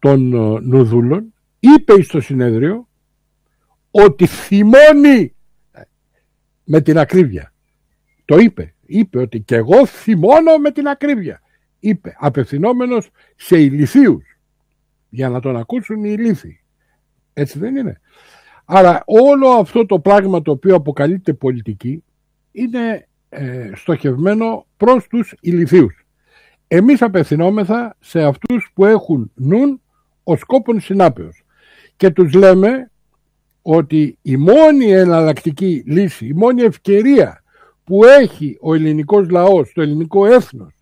των Νουδούλων, είπε στο συνέδριο ότι θυμώνει με την ακρίβεια. Το είπε ότι και εγώ θυμώνω με την ακρίβεια. Είπε, απευθυνόμενος σε ηλιθίους, για να τον ακούσουν οι ηλίθιοι. Έτσι δεν είναι? Άρα όλο αυτό το πράγμα το οποίο αποκαλείται πολιτική είναι στοχευμένο προς τους ηλιθίους. Εμείς απευθυνόμεθα σε αυτούς που έχουν νουν ο σκόπον συνάπεως και τους λέμε ότι η μόνη εναλλακτική λύση, η μόνη ευκαιρία που έχει ο ελληνικός λαός, το ελληνικό έθνος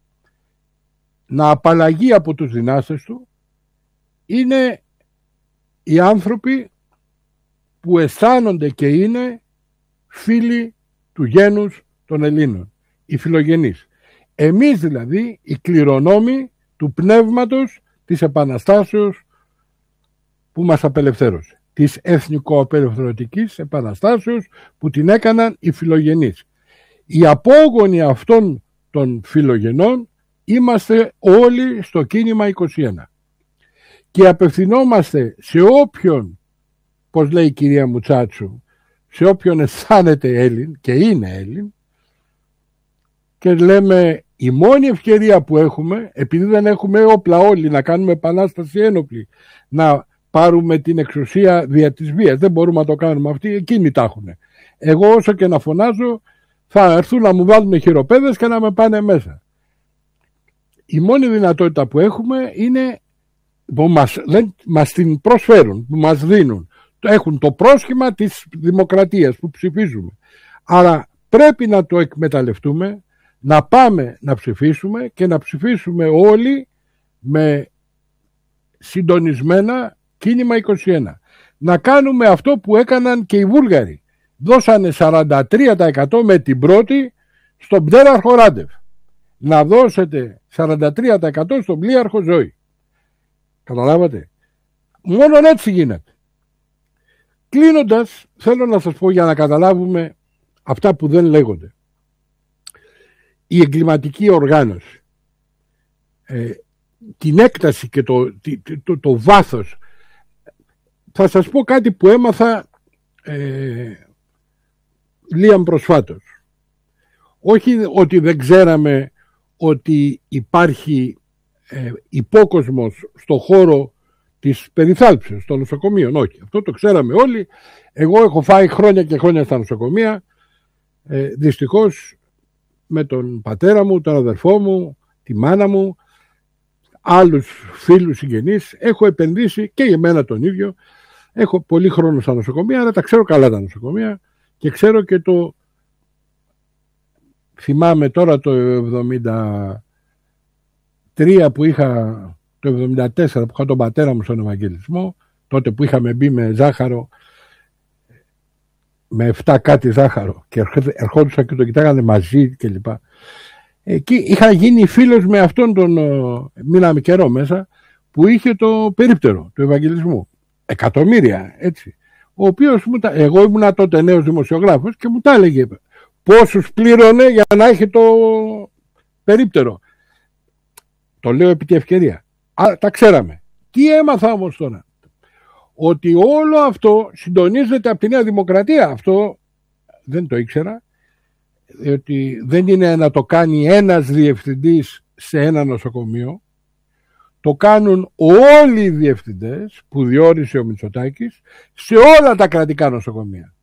να απαλλαγεί από τους δυνάστες του είναι οι άνθρωποι που αισθάνονται και είναι φίλοι του γένους των Ελλήνων, οι φιλογενείς. Εμείς δηλαδή οι κληρονόμοι του πνεύματος της Επαναστάσεως που μας απελευθέρωσε, της εθνικοαπελευθερωτικής επαναστάσεως που την έκαναν οι φιλογενείς. Οι απόγονοι αυτών των φιλογενών είμαστε όλοι στο κίνημα 21 και απευθυνόμαστε σε όποιον, πως λέει η κυρία Μουτσάτσου, σε όποιον αισθάνεται Έλλην και είναι Έλλην, και λέμε η μόνη ευκαιρία που έχουμε, επειδή δεν έχουμε όπλα όλοι να κάνουμε επανάσταση ένοπλη, να πάρουμε την εξουσία δια της βίας, δεν μπορούμε να το κάνουμε αυτοί, εκείνοι τα έχουν. Εγώ όσο και να φωνάζω θα έρθουν να μου βάλουν χειροπέδες και να με πάνε μέσα. Η μόνη δυνατότητα που έχουμε είναι που μας την προσφέρουν, που μας δίνουν. Έχουν το πρόσχημα της δημοκρατίας που ψηφίζουμε. Άρα πρέπει να το εκμεταλλευτούμε, να πάμε να ψηφίσουμε και να ψηφίσουμε όλοι με συντονισμένα κίνημα 21. Να κάνουμε αυτό που έκαναν και οι Βούλγαροι. Δώσανε 43% με την πρώτη στον πτέραρχο Ράντεφ. Να δώσετε 43% στον πλοίαρχο Ζωή. Καταλάβατε? Μόνο έτσι γίνεται. Κλείνοντας, θέλω να σας πω για να καταλάβουμε αυτά που δεν λέγονται. Η εγκληματική οργάνωση, την έκταση και το βάθος. Θα σας πω κάτι που έμαθα λίγαν προσφάτως. Όχι ότι δεν ξέραμε ότι υπάρχει υπόκοσμος στο χώρο της περιθάλψεως των νοσοκομείων. Όχι, αυτό το ξέραμε όλοι. Εγώ έχω φάει χρόνια και χρόνια στα νοσοκομεία. Δυστυχώς με τον πατέρα μου, τον αδερφό μου, τη μάνα μου, άλλους φίλους συγγενείς. Έχω επενδύσει και για μένα τον ίδιο. Έχω πολύ χρόνο στα νοσοκομεία, αλλά τα ξέρω καλά τα νοσοκομεία και ξέρω και το... Θυμάμαι τώρα το 73 που είχα, το 74 που είχα τον πατέρα μου στον Ευαγγελισμό, τότε που είχαμε μπει με ζάχαρο, με 7 κάτι ζάχαρο και ερχόντουσαν και το κοιτάγανε μαζί κλπ. Εκεί είχα γίνει φίλος με αυτόν τον, μείναμε καιρό μέσα, που είχε το περίπτερο του Ευαγγελισμού. Εκατομμύρια, έτσι. Ο οποίος εγώ ήμουνα τότε νέος δημοσιογράφος και μου τα έλεγε πόσους πλήρωνε για να έχει το περίπτερο. Το λέω επί τη ευκαιρία. Τα ξέραμε. Τι έμαθα όμως τώρα? Ότι όλο αυτό συντονίζεται από τη Νέα Δημοκρατία. Αυτό δεν το ήξερα. Ότι δεν είναι να το κάνει ένας διευθυντής σε ένα νοσοκομείο. Το κάνουν όλοι οι διευθυντές που διόρισε ο Μητσοτάκης σε όλα τα κρατικά νοσοκομεία.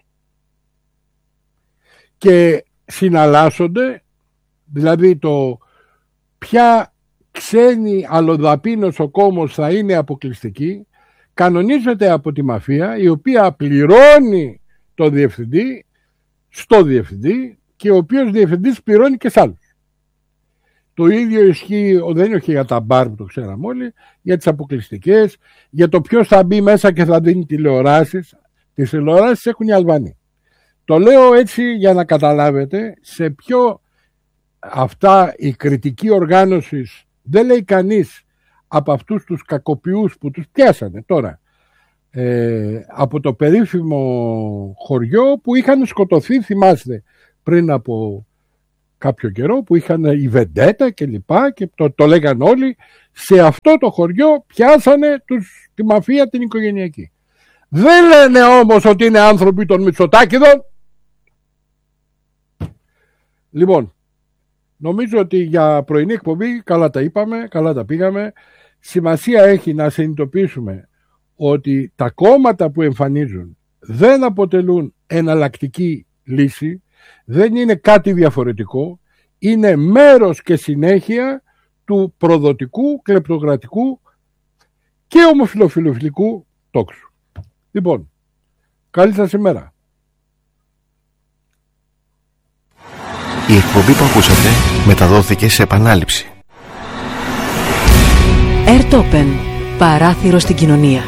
Και συναλλάσσονται, δηλαδή το ποια ξένη αλλοδαπή νοσοκόμος θα είναι αποκλειστική, κανονίζεται από τη μαφία, η οποία πληρώνει το διευθυντή στο διευθυντή και ο οποίος διευθυντής πληρώνει και σ' άλλους. Το ίδιο ισχύει, δεν είναι για τα μπαρ που το ξέραμε όλοι, για τις αποκλειστικές, για το ποιος θα μπει μέσα και θα δίνει τηλεοράσεις. Τις τηλεοράσεις έχουν οι Αλβανοί. Το λέω έτσι για να καταλάβετε σε ποιο αυτά η κριτική οργάνωση δεν λέει κανείς από αυτούς τους κακοποιούς που τους πιάσανε τώρα από το περίφημο χωριό που είχαν σκοτωθεί, θυμάστε, πριν από κάποιο καιρό που είχαν η Βεντέτα και λοιπά και το λέγαν όλοι, σε αυτό το χωριό πιάσανε τη μαφία την οικογενειακή. Δεν λένε όμως ότι είναι άνθρωποι των Μητσοτάκηδων. Λοιπόν, νομίζω ότι για πρωινή εκπομπή καλά τα είπαμε, καλά τα πήγαμε. Σημασία έχει να συνειδητοποιήσουμε ότι τα κόμματα που εμφανίζουν δεν αποτελούν εναλλακτική λύση, δεν είναι κάτι διαφορετικό, είναι μέρος και συνέχεια του προδοτικού, κλεπτοκρατικού και ομοφιλοφιλοφιλικού τόξου. Λοιπόν, καλή σας ημέρα. Η εκπομπή που ακούσατε μεταδόθηκε σε επανάληψη. Airtopen, παράθυρο στην κοινωνία.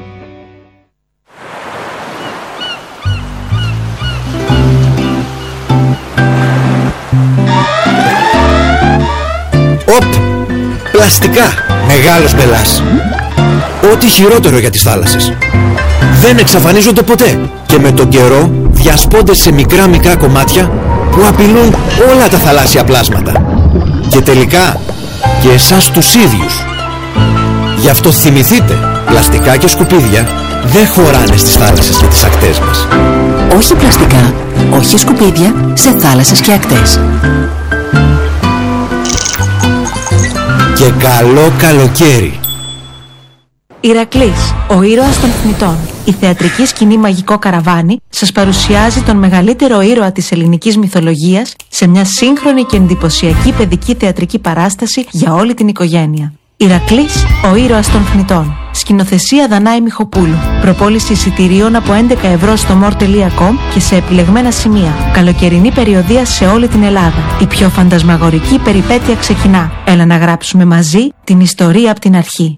Οπ! Πλαστικά! Μεγάλος μπελάς. Ό,τι χειρότερο για τις θάλασσες. Δεν εξαφανίζονται ποτέ και με τον καιρό διασπώνται σε μικρά κομμάτια που απειλούν όλα τα θαλάσσια πλάσματα. Και τελικά και εσάς τους ίδιους. Γι' αυτό θυμηθείτε, πλαστικά και σκουπίδια δεν χωράνε στις θάλασσες και τις ακτές μας. Όχι πλαστικά, όχι σκουπίδια σε θάλασσες και ακτές. Και καλό καλοκαίρι. Ηρακλής, ο ήρωας των θνητών. Η θεατρική σκηνή Μαγικό Καραβάνι σας παρουσιάζει τον μεγαλύτερο ήρωα της ελληνικής μυθολογίας σε μια σύγχρονη και εντυπωσιακή παιδική θεατρική παράσταση για όλη την οικογένεια. Ηρακλής, ο ήρωας των θνητών. Σκηνοθεσία Δανάη Μιχοπούλου. Προπόληση εισιτηρίων από 11 ευρώ στο more.com και σε επιλεγμένα σημεία. Καλοκαιρινή περιοδεία σε όλη την Ελλάδα. Η πιο φαντασμαγορική περιπέτεια ξεκινά. Έλα να γράψουμε μαζί την ιστορία από την αρχή.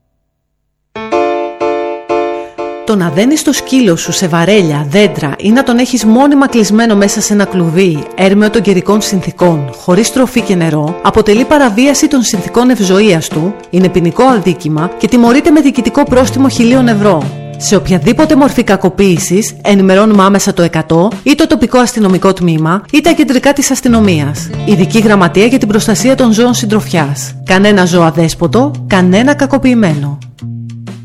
Το να δένεις το σκύλο σου σε βαρέλια, δέντρα ή να τον έχεις μόνιμα κλεισμένο μέσα σε ένα κλουβί, έρμεο των καιρικών συνθήκων, χωρίς τροφή και νερό, αποτελεί παραβίαση των συνθήκων ευζοίας του, είναι ποινικό αδίκημα και τιμωρείται με διοικητικό πρόστιμο 1.000 ευρώ. Σε οποιαδήποτε μορφή κακοποίησης, ενημερώνουμε άμεσα το 100 ή το τοπικό αστυνομικό τμήμα ή τα κεντρικά της αστυνομίας. Ειδική γραμματεία για την προστασία των ζώων συντροφιάς. Κανένα ζώο αδέσποτο, κανένα κακοποιημένο.